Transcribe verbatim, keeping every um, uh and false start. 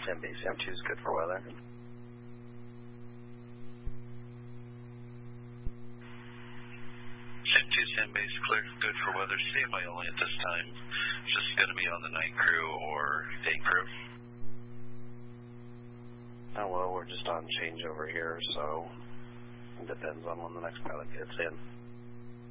Sam base, Sam two is good for weather. Sam two, Sam base, clear, good for weather. C M I only at this time. Just going to be on the night crew or day crew. Oh, well, we're just on changeover here, so it depends on when the next pilot gets in.